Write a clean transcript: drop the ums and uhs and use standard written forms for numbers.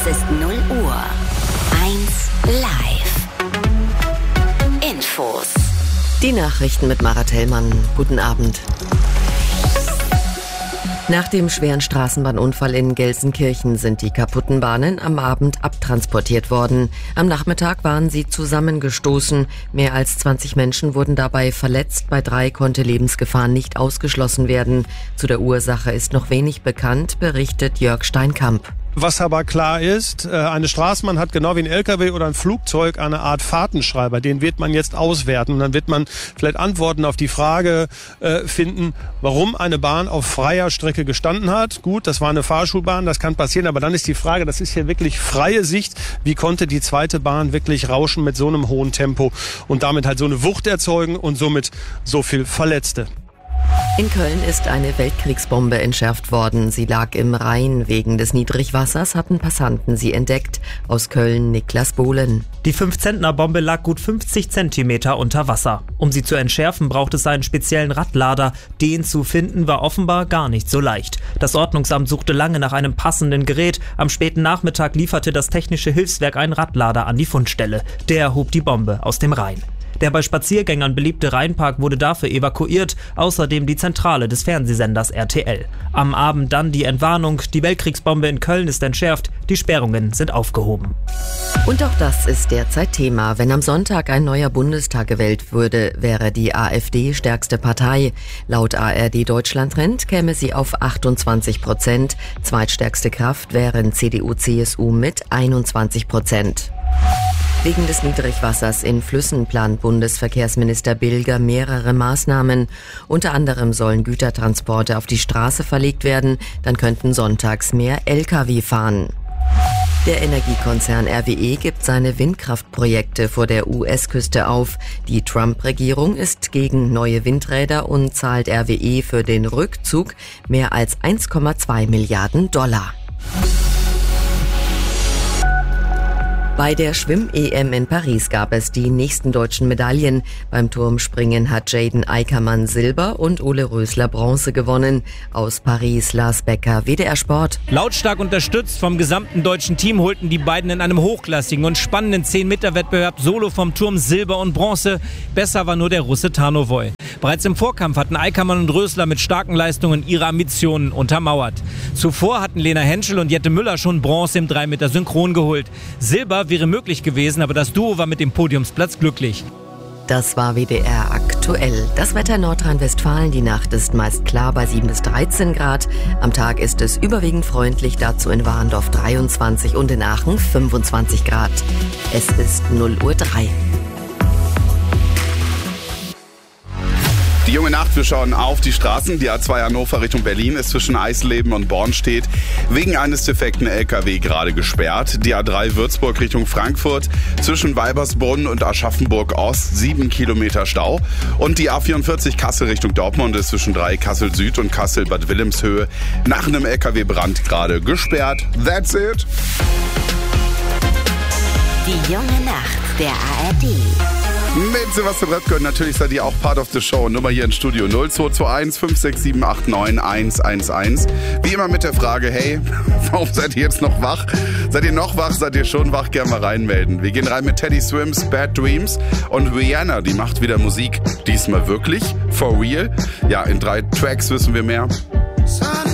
Es ist 0 Uhr. 1 live. Infos. Die Nachrichten mit Mara Tellmann. Guten Abend. Nach dem schweren Straßenbahnunfall in Gelsenkirchen sind die kaputten Bahnen am Abend abtransportiert worden. Am Nachmittag waren sie zusammengestoßen. Mehr als 20 Menschen wurden dabei verletzt. Bei 3 konnte Lebensgefahr nicht ausgeschlossen werden. Zu der Ursache ist noch wenig bekannt, berichtet Jörg Steinkamp. Was aber klar ist, eine Straßenbahn hat genau wie ein LKW oder ein Flugzeug eine Art Fahrtenschreiber. Den wird man jetzt auswerten und dann wird man vielleicht Antworten auf die Frage finden, warum eine Bahn auf freier Strecke gestanden hat. Gut, das war eine Fahrschulbahn, das kann passieren, aber dann ist die Frage, das ist hier wirklich freie Sicht, wie konnte die zweite Bahn wirklich rauschen mit so einem hohen Tempo und damit halt so eine Wucht erzeugen und somit so viel Verletzte. In Köln ist eine Weltkriegsbombe entschärft worden. Sie lag im Rhein. Wegen des Niedrigwassers hatten Passanten sie entdeckt. Aus Köln Niklas Bohlen. Die 5-Zentner-Bombe lag gut 50 Zentimeter unter Wasser. Um sie zu entschärfen, braucht es einen speziellen Radlader. Den zu finden war offenbar gar nicht so leicht. Das Ordnungsamt suchte lange nach einem passenden Gerät. Am späten Nachmittag lieferte das Technische Hilfswerk einen Radlader an die Fundstelle. Der hob die Bombe aus dem Rhein. Der bei Spaziergängern beliebte Rheinpark wurde dafür evakuiert, außerdem die Zentrale des Fernsehsenders RTL. Am Abend dann die Entwarnung, die Weltkriegsbombe in Köln ist entschärft, die Sperrungen sind aufgehoben. Und auch das ist derzeit Thema. Wenn am Sonntag ein neuer Bundestag gewählt würde, wäre die AfD stärkste Partei. Laut ARD Deutschland-Trend käme sie auf 28%. Zweitstärkste Kraft wären CDU-CSU mit 21%. Wegen des Niedrigwassers in Flüssen plant Bundesverkehrsminister Bilger mehrere Maßnahmen. Unter anderem sollen Gütertransporte auf die Straße verlegt werden, dann könnten sonntags mehr Lkw fahren. Der Energiekonzern RWE gibt seine Windkraftprojekte vor der US-Küste auf. Die Trump-Regierung ist gegen neue Windräder und zahlt RWE für den Rückzug mehr als 1,2 Milliarden Dollar. Bei der Schwimm-EM in Paris gab es die nächsten deutschen Medaillen. Beim Turmspringen hat Jaden Eickermann Silber und Ole Rösler Bronze gewonnen. Aus Paris Lars Becker, WDR Sport. Lautstark unterstützt vom gesamten deutschen Team holten die beiden in einem hochklassigen und spannenden 10-Meter-Wettbewerb Solo vom Turm Silber und Bronze. Besser war nur der Russe Tarnovoy. Bereits im Vorkampf hatten Eickermann und Rösler mit starken Leistungen ihre Ambitionen untermauert. Zuvor hatten Lena Henschel und Jette Müller schon Bronze im 3-Meter Synchron geholt. Silber wäre möglich gewesen, aber das Duo war mit dem Podiumsplatz glücklich. Das war WDR aktuell. Das Wetter in Nordrhein-Westfalen. Die Nacht ist meist klar bei 7 bis 13 Grad. Am Tag ist es überwiegend freundlich, dazu in Warndorf 23 und in Aachen 25 Grad. Es ist 0:03 Uhr. Die junge Nacht, wir schauen auf die Straßen. Die A2 Hannover Richtung Berlin ist zwischen Eisleben und Bornstedt wegen eines defekten LKW gerade gesperrt. Die A3 Würzburg Richtung Frankfurt zwischen Weibersbrunn und Aschaffenburg Ost 7 Kilometer Stau. Und die A44 Kassel Richtung Dortmund ist zwischen Kassel Süd und Kassel Bad Wilhelmshöhe nach einem LKW-Brand gerade gesperrt. That's it. Die junge Nacht der ARD. Mit Sebastian Röpke und natürlich seid ihr auch Part of the Show. Nummer hier im Studio 0221 567 89 111. Wie immer mit der Frage, hey, warum seid ihr jetzt noch wach? Seid ihr noch wach? Seid ihr schon wach? Gerne mal reinmelden. Wir gehen rein mit Teddy Swims, Bad Dreams und Rihanna, die macht wieder Musik. Diesmal wirklich, for real. Ja, in 3 Tracks wissen wir mehr.